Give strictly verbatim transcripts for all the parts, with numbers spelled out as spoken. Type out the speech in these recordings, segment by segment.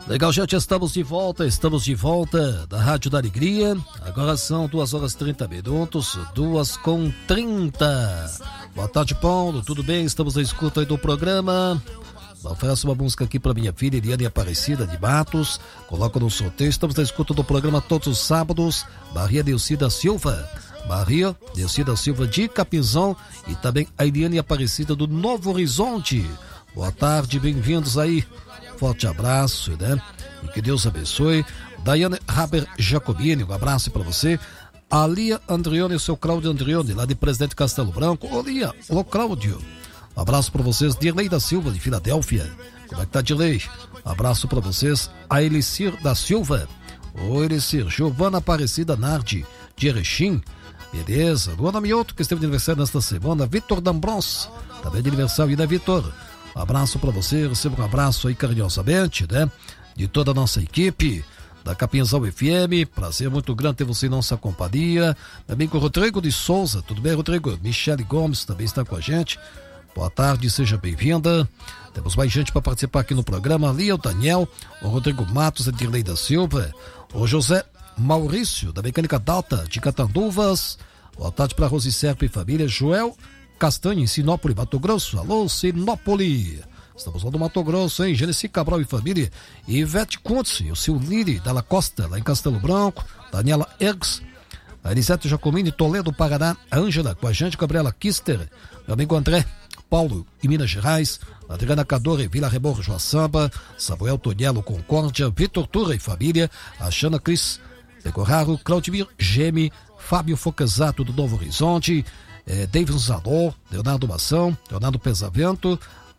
Legal, gente, estamos de volta, estamos de volta da Rádio da Alegria. Agora são duas horas e trinta minutos, duas com trinta. Boa tarde, Paulo, tudo bem? Estamos na escuta aí do programa. Ofereço uma música aqui para minha filha Eliane Aparecida de Matos. Coloco no sorteio. Estamos na escuta do programa todos os sábados. Maria Delcida Silva. Maria Delcida Silva de Capinzão. E também a Eliane Aparecida do Novo Horizonte. Boa tarde, bem-vindos aí. Forte abraço, né? E que Deus abençoe. Daiane Haber Jacobini, um abraço para você. A Lia Andrione, o seu Cláudio Andrione, lá de Presidente Castelo Branco. Ô Lia, ô Cláudio, um abraço para vocês. Dirley da Silva, de Filadélfia. Como é que tá, Dirley? Um abraço para vocês. A Elicir da Silva. Ô Elicir. Giovana Aparecida Nardi, de Erechim. Beleza. Luana Mioto, que esteve de aniversário nesta semana. Vitor D'Ambros, também de aniversário. E da Vitor. Um abraço para você, receba um abraço aí carinhosamente, né? De toda a nossa equipe, da Capinzal F M, prazer muito grande ter você em nossa companhia. Também com o Rodrigo de Souza, tudo bem, Rodrigo? Michele Gomes também está com a gente. Boa tarde, seja bem-vinda. Temos mais gente para participar aqui no programa, ali é o Daniel, o Rodrigo Matos, a Dirley da Silva, o José Maurício, da Mecânica Data, de Catanduvas. Boa tarde para Rose Serpa e família, Joel Castanho, em Sinópolis, Mato Grosso. Alô, Sinópolis. Estamos lá do Mato Grosso, hein? Genesi Cabral e família. E Ivete Kuntz, o seu Lili Dalla Costa, lá em Castelo Branco. Daniela Ergs. A Elisete Jacomini, Toledo, Paraná. A Ângela, com a gente, Gabriela Kister. Meu amigo André Paulo, em Minas Gerais. Adriana Cadore, Vila Rebor, Joaçaba. Samuel Tonielo, Concórdia. Vitor Tura e família. A Xana Cris Decorraro. Claudimir Geme. Fábio Focasato, do Novo Horizonte. É, David Zador, Leonardo Mação, Leonardo Pesavento,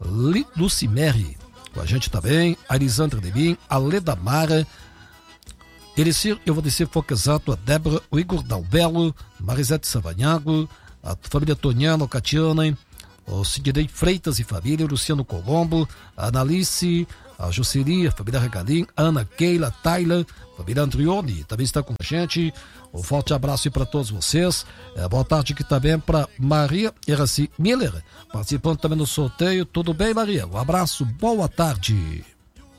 Lucimere, com a gente também, a Elisandra Devin, a Leda Mara, Elicir, eu vou descer Focasato, a Débora, o Igor Dalbelo, Marisete Savanhago, a família Toniano, Catiana, o Sidney Freitas e família, o Luciano Colombo, a Analice, a Jocely, a família Regalim, a Ana Keila, Taylor, a família Andrione também está com a gente. Um forte abraço para todos vocês. É, boa tarde aqui também para Maria Eraci Miller, participando também do sorteio. Tudo bem, Maria? Um abraço, boa tarde.